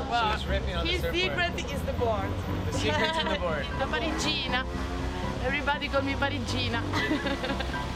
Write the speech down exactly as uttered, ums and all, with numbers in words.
Well, She's ripping on his the surfboard. secret is the board. The secret's in the board. La Parigina. Everybody call me Parigina.